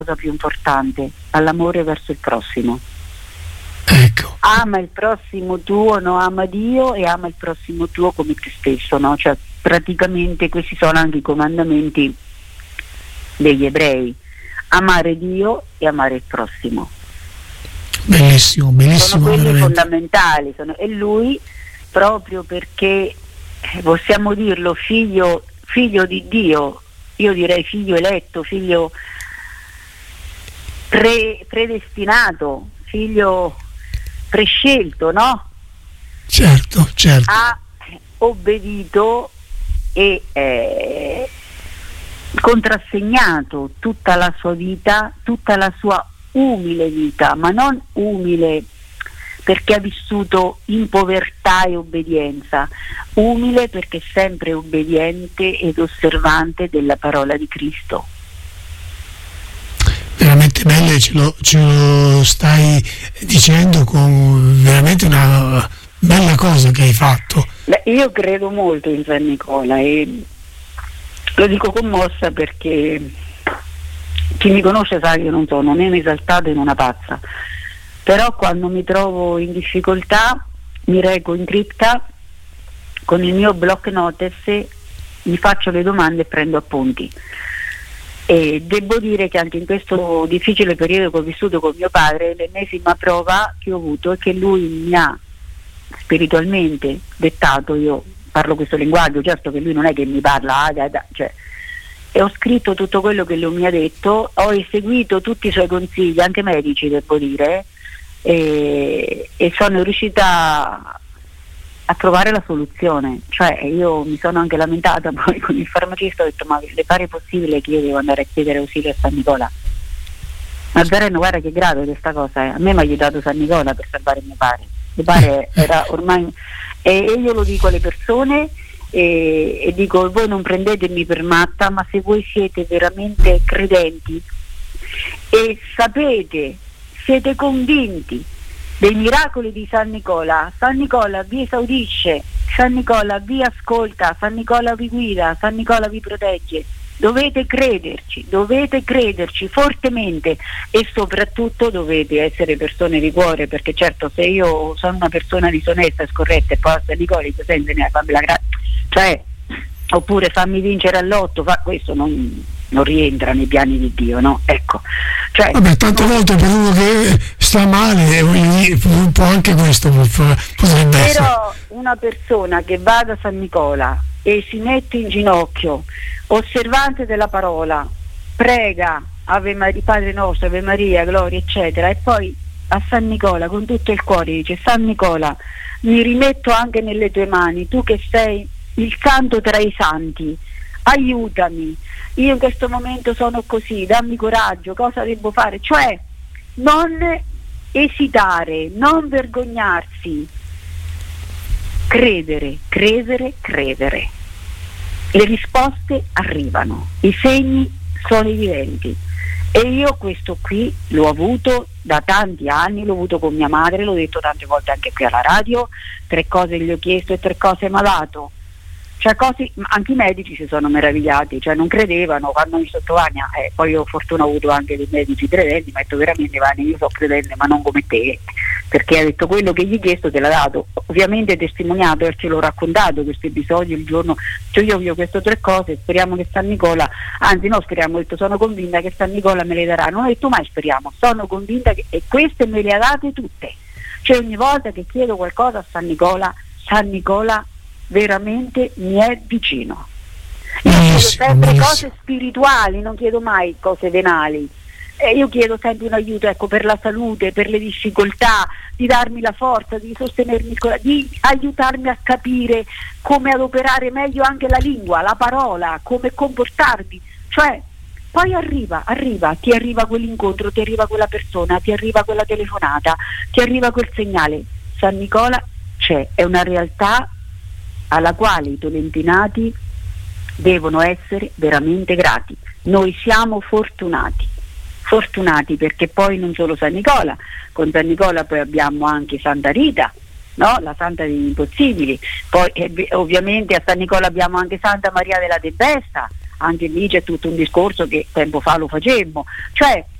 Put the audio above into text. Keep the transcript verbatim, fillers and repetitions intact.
cosa più importante, all'amore verso il prossimo. Ecco. Ama il prossimo tuo, no, ama Dio e ama il prossimo tuo come te stesso, no? Cioè praticamente questi sono anche i comandamenti degli ebrei: amare Dio e amare il prossimo. Bellissimo, bellissimo. Sono quelli veramente fondamentali, sono, e lui, proprio perché possiamo dirlo figlio, figlio di Dio, io direi figlio eletto, figlio pre, predestinato, figlio prescelto, no? Certo, certo. Ha obbedito e eh, contrassegnato tutta la sua vita, tutta la sua umile vita, ma non umile perché ha vissuto in povertà e obbedienza, umile perché è sempre obbediente ed osservante della parola di Cristo. Veramente bello, ce lo, ce lo stai dicendo con veramente una bella cosa che hai fatto. Beh, io credo molto in San Nicola e lo dico commossa perché chi mi conosce sa che io non sono né un'esaltata né una pazza, però quando mi trovo in difficoltà mi reco in cripta con il mio block notice, mi faccio le domande e prendo appunti. E devo dire che anche in questo difficile periodo che ho vissuto con mio padre, l'ennesima prova che ho avuto è che lui mi ha spiritualmente dettato, io parlo questo linguaggio, certo che lui non è che mi parla, ah, da, da, cioè, e ho scritto tutto quello che lui mi ha detto, ho eseguito tutti i suoi consigli, anche medici devo dire, e, e sono riuscita a trovare la soluzione. Cioè io mi sono anche lamentata poi con il farmacista, ho detto ma le pare possibile che io devo andare a chiedere ausilio a San Nicola? Ma Zareno, guarda che grave questa cosa, eh. A me mi ha aiutato San Nicola per salvare mio padre, mio padre era ormai, e, e io lo dico alle persone e, e dico: voi non prendetemi per matta, ma se voi siete veramente credenti e sapete, siete convinti dei miracoli di San Nicola, San Nicola vi esaudisce, San Nicola vi ascolta, San Nicola vi guida, San Nicola vi protegge. Dovete crederci, dovete crederci fortemente e soprattutto dovete essere persone di cuore, perché certo se io sono una persona disonesta e scorretta e poi a San Nicola dico senza ne fammi la grazia, cioè, oppure fammi vincere all'otto, fa questo non, non rientra nei piani di Dio, no? Ecco. Cioè, vabbè, tante non... volte per uno che sta male un po' anche questo potrebbe essere. Però una persona che va da San Nicola e si mette in ginocchio, osservante della parola, prega Ave Maria, Padre nostro, Ave Maria, gloria eccetera, e poi a San Nicola con tutto il cuore dice: San Nicola, mi rimetto anche nelle tue mani, tu che sei il santo tra i santi, aiutami, io in questo momento sono così, dammi coraggio, cosa devo fare? Cioè non esitare, non vergognarsi, credere, credere, credere. Le risposte arrivano, i segni sono evidenti e io questo qui l'ho avuto da tanti anni, l'ho avuto con mia madre, l'ho detto tante volte anche qui alla radio, tre cose gli ho chiesto e tre cose mi ha dato. Cioè cose, anche i medici si sono meravigliati, cioè non credevano quando mi sotto Vania, eh, poi ho fortuna avuto anche dei medici credenti, ma ho detto veramente Vania, io sono credente ma non come te, perché ha detto quello che gli hai chiesto te l'ha dato, ovviamente testimoniato e ce l'ho raccontato questo episodio il giorno, cioè io vi ho chiesto tre cose, speriamo che San Nicola, anzi no speriamo, ho detto sono convinta che San Nicola me le darà, non ho detto mai speriamo, sono convinta che, e queste me le ha date tutte, cioè ogni volta che chiedo qualcosa a San Nicola, San Nicola veramente mi è vicino. Io chiedo sempre cose spirituali, non chiedo mai cose venali, e io chiedo sempre un aiuto, ecco, per la salute, per le difficoltà, di darmi la forza, di sostenermi, di aiutarmi a capire come adoperare meglio anche la lingua, la parola, come comportarmi, cioè poi arriva, arriva, ti arriva quell'incontro, ti arriva quella persona, ti arriva quella telefonata, ti arriva quel segnale. San Nicola c'è, è una realtà alla quale i tolentinati devono essere veramente grati. Noi siamo fortunati, fortunati perché poi non solo San Nicola, con San Nicola poi abbiamo anche Santa Rita, no? La Santa degli Impossibili, poi eh, ovviamente a San Nicola abbiamo anche Santa Maria della Tempesta, anche lì c'è tutto un discorso che tempo fa lo facemmo, cioè